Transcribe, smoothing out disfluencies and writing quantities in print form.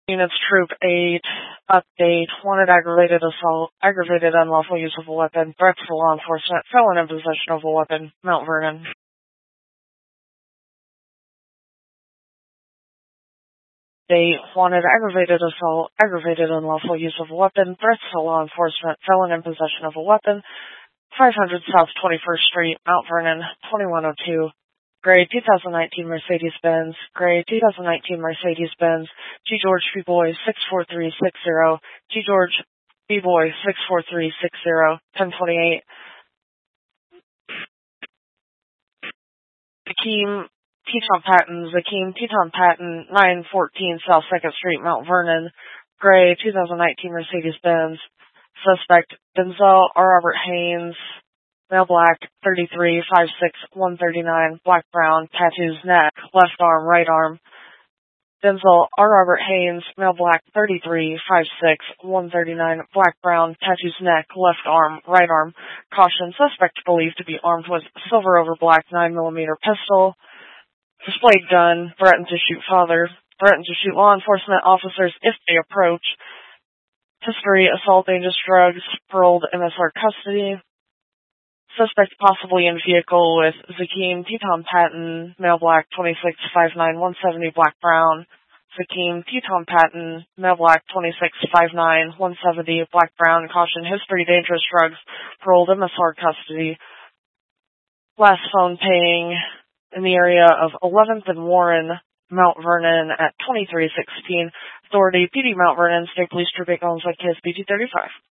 Units Troop 8, update, wanted aggravated assault, aggravated unlawful use of a weapon, threats to law enforcement, felon in possession of a weapon, Mount Vernon. Date, wanted aggravated assault, aggravated unlawful use of a weapon, threats to law enforcement, felon in possession of a weapon, 500 South 21st Street, Mount Vernon, 2102. Gray 2019 Mercedes-Benz, Gray 2019 Mercedes-Benz, G. George B. Boy 64360, G. George B. Boy 64360, 1028. Zakeem Teton Patton, Zakeem Teton Patton, 914 South 2nd Street, Mount Vernon, Gray 2019 Mercedes-Benz. Suspect Denzel R. Robert Haynes, male black, 33, 5'6", 139, black-brown, tattoos neck, left arm, right arm. Denzel R. Robert Haynes, male black, 33, 5'6", 139, black-brown, tattoos neck, left arm, right arm. Caution, suspect believed to be armed with silver over black 9mm pistol, displayed gun, threatened to shoot father, threatened to shoot law enforcement officers if they approach. History, assault, dangerous drugs, paroled MSR custody. Suspect possibly in vehicle with Zakeem Teton Patton, male black, 26, 5'9", 170, black-brown. Zakeem Teton Patton, male black, 26, 5'9", 170, black-brown. Caution, history, dangerous drugs, paroled MSR custody. Last phone paying in the area of 11th and Warren, Mount Vernon at 2316. Authority, PD Mount Vernon, State Police Troop 8, Collins, KSBG 35.